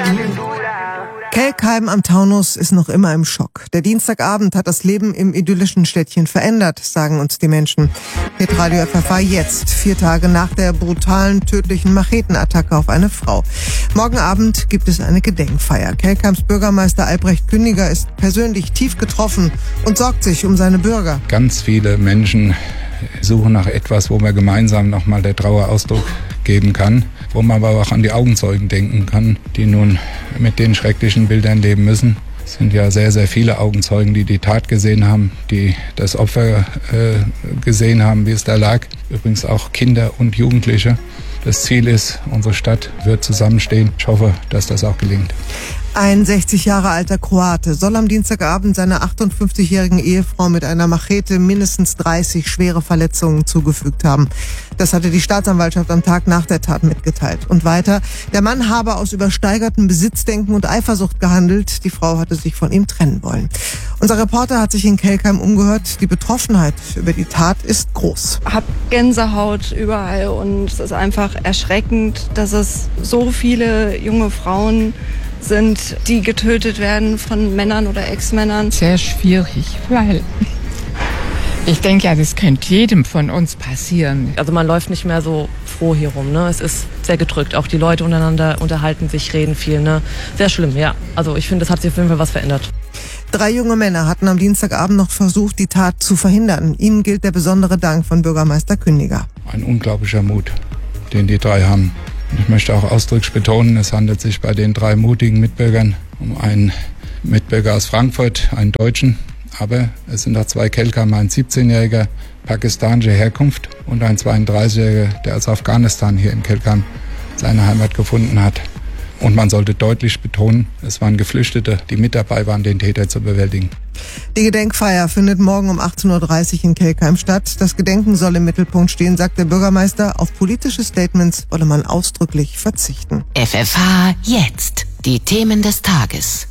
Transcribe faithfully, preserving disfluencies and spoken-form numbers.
Kelkheim am Taunus ist noch immer im Schock. Der Dienstagabend hat das Leben im idyllischen Städtchen verändert, sagen uns die Menschen. Hitradio F F H jetzt, vier Tage nach der brutalen, tödlichen Machetenattacke auf eine Frau. Morgen Abend gibt es eine Gedenkfeier. Kelkheims Bürgermeister Albrecht Kündiger ist persönlich tief getroffen und sorgt sich um seine Bürger. Ganz viele Menschen suchen nach etwas, wo man gemeinsam nochmal der Trauer Ausdruck geben kann, wo man aber auch an die Augenzeugen denken kann, die nun mit den schrecklichen Bildern leben müssen. Es sind ja sehr, sehr viele Augenzeugen, die die Tat gesehen haben, die das Opfer äh, gesehen haben, wie es da lag. Übrigens auch Kinder und Jugendliche. Das Ziel ist, unsere Stadt wird zusammenstehen. Ich hoffe, dass das auch gelingt. Ein sechzig Jahre alter Kroate soll am Dienstagabend seiner achtundfünfzigjährigen Ehefrau mit einer Machete mindestens dreißig schwere Verletzungen zugefügt haben. Das hatte die Staatsanwaltschaft am Tag nach der Tat mitgeteilt. Und weiter, der Mann habe aus übersteigertem Besitzdenken und Eifersucht gehandelt. Die Frau hatte sich von ihm trennen wollen. Unser Reporter hat sich in Kelkheim umgehört. Die Betroffenheit über die Tat ist groß. Ich habe Gänsehaut überall und es ist einfach erschreckend, dass es so viele junge Frauen sind, die getötet werden von Männern oder Ex-Männern. Sehr schwierig, weil ich denke ja, das könnte jedem von uns passieren. Also man läuft nicht mehr so froh hier rum, ne? Es ist sehr gedrückt. Auch die Leute untereinander unterhalten sich, reden viel, ne? Sehr schlimm, ja. Also ich finde, das hat sich auf jeden Fall was verändert. Drei junge Männer hatten am Dienstagabend noch versucht, die Tat zu verhindern. Ihnen gilt der besondere Dank von Bürgermeister Kündiger. Ein unglaublicher Mut, den die drei haben. Ich möchte auch ausdrücklich betonen, es handelt sich bei den drei mutigen Mitbürgern um einen Mitbürger aus Frankfurt, einen Deutschen. Aber es sind auch zwei Kelkheimer, ein siebzehnjähriger pakistanischer Herkunft und ein zweiunddreißigjähriger, der aus Afghanistan hier in Kelkheim seine Heimat gefunden hat. Und man sollte deutlich betonen, es waren Geflüchtete, die mit dabei waren, den Täter zu bewältigen. Die Gedenkfeier findet morgen um achtzehn Uhr dreißig in Kelkheim statt. Das Gedenken soll im Mittelpunkt stehen, sagt der Bürgermeister. Auf politische Statements wolle man ausdrücklich verzichten. F F H jetzt. Die Themen des Tages.